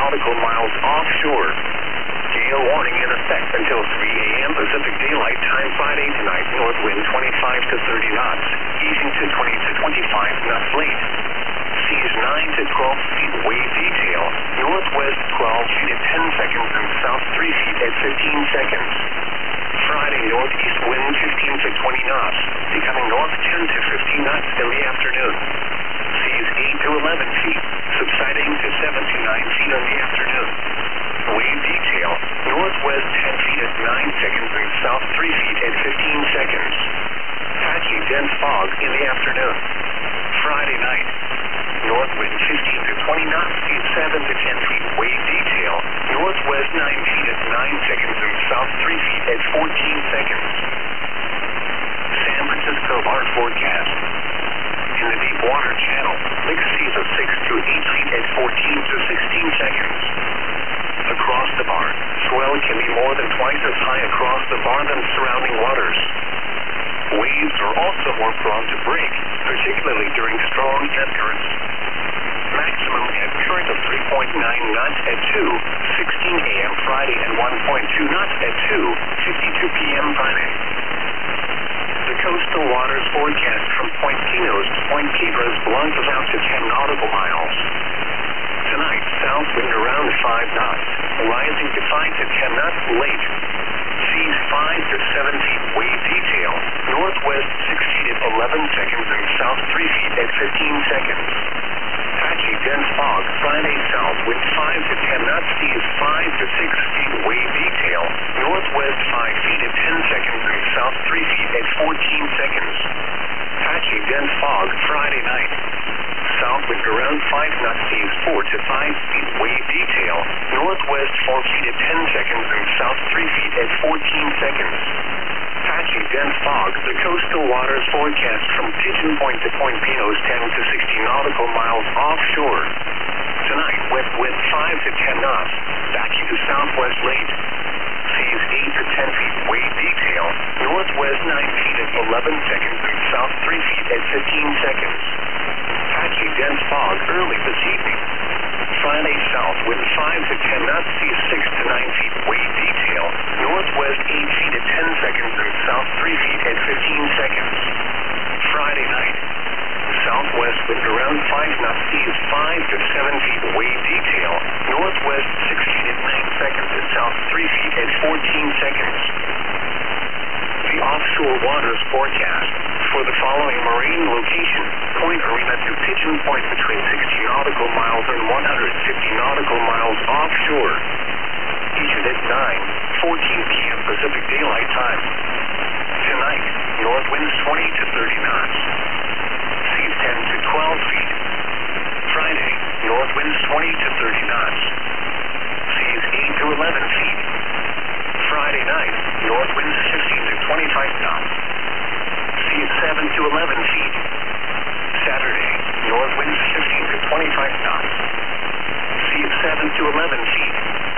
nautical miles offshore. Gale warning in effect until 3 a.m. Pacific Daylight Time Friday tonight. North wind 25 to 30 knots, easing to 20 to 25 knots late. Seas 9 to 12 feet wave detail, northwest 12 feet at 10 seconds and south 3 feet at 15 seconds. Friday, northeast wind 15 to 20 knots, becoming north 10 to 15 knots in the afternoon. Seas 8 to 11 feet, subsiding to 7 to 9 feet in the afternoon. Wave detail, northwest 10 feet at 9 seconds and south 3 feet at 15 seconds. Patchy dense fog in the afternoon. Friday night, north wind 15 to 20 knots, seas 7 to 10 feet wave detail, northwest 9 feet at 9 seconds and south 3 feet at 14 seconds. San Francisco bar forecast. In the deep water channel, mixed seas of 6 to 8 feet at 14 to 16 seconds. Across the bar, swell can be more than twice as high across the bar than surrounding waters. Waves are also more prone to break, particularly during strong ebb currents. Maximum ebb current of 3.9 knots at 2:16 a.m. Friday and 1.2 knots at 2:52 p.m. Friday. The coastal waters forecast from Point Pinos to Point Piedras Blancas out to 10 nautical miles. Tonight, south wind around 5 knots, rising to 5 to 10 knots late. Seas 5 to 7 feet wave detail, northwest 6 feet at 11 seconds and south 3 feet at 15 seconds. Patchy dense fog, Friday south wind 5 to 10 knots, seas 5 to 6 feet wave detail, northwest 5 feet at 10 seconds and south 3 feet at 14 seconds. Patchy dense fog, Friday night. South wind around 5 knots, seas 4 to 5 feet wave detail, northwest 4 feet at 10 seconds and south 3 feet at 14 seconds. Patchy dense fog, the coastal waters forecast from Pigeon Point to Point Pinos 10 to 60 nautical miles offshore. Tonight, west wind 5 to 10 knots, backing to southwest late. Seas 8 to 10 feet wave detail, northwest 9 feet at 11 seconds and south 3 feet at 15 seconds. Patchy dense fog early this evening. Friday south wind 5 to 10 knots, seas 6 to 9 feet wave detail, northwest 8 feet at 10 seconds and south 3 feet at 15 seconds. Friday night, southwest wind around 5 knots, seas 5 to 7 feet wave detail, northwest 6 feet at 9 seconds and south 3 feet at 14 seconds. The offshore waters forecast for the following marine location, Point Arena to Pigeon Point between 60 nautical miles and 150 nautical miles offshore. Issued at 9:14 p.m. Pacific Daylight Time. Tonight, north winds 20 to 30 knots. Seas 10 to 12 feet. Friday, north winds 20 to 30 knots. Seas 8 to 11 feet. Friday night, north winds 15 to 25 knots. Seas 7 to 11 feet. Saturday, north winds 15 to 25 knots. Seas 7 to 11 feet.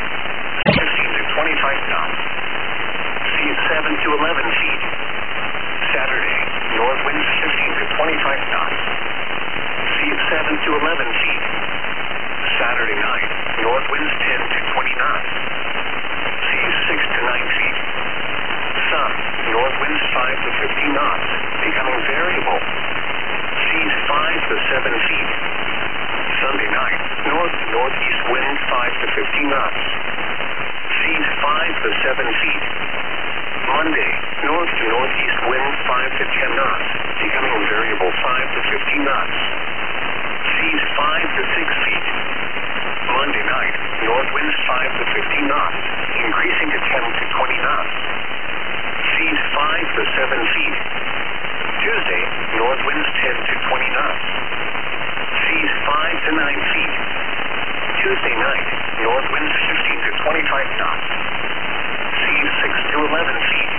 15 to 25 knots. Seas 7 to 11 feet. Saturday, north winds 15 to 25 knots. Seas 7 to 11 feet. Saturday night, north winds 10 to 20 knots. Seas 6 to 9 feet. Sun, north winds 5 to 15 knots, becoming variable. Seas 5 to 7 feet. Sunday night, north to northeast wind 5 to 15 knots. Seas 5 to 7 feet. Monday, north to northeast wind 5 to 10 knots, becoming variable 5 to 15 knots. Seas 5 to 6 feet. Monday night, north winds 5 to 15 knots, increasing to 10 to 20 knots. Seas 5 to 7 feet. Tuesday, north winds 10 to 20 knots. Seas 5 to 9 feet. Tuesday night, north winds 15 to 25 knots. Seas 6 to 11 feet.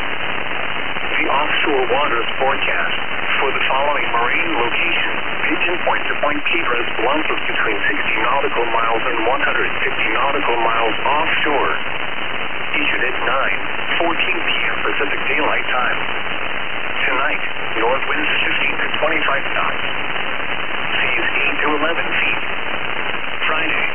The offshore waters forecast for the following marine location, Pigeon Point to Point Piedras Blancas between 60 nautical miles and 150 nautical miles offshore. Issued at 9:14 p.m. Pacific Daylight Time. Tonight, north winds 15 to 25 knots. Seas 8 to 11 feet. Friday,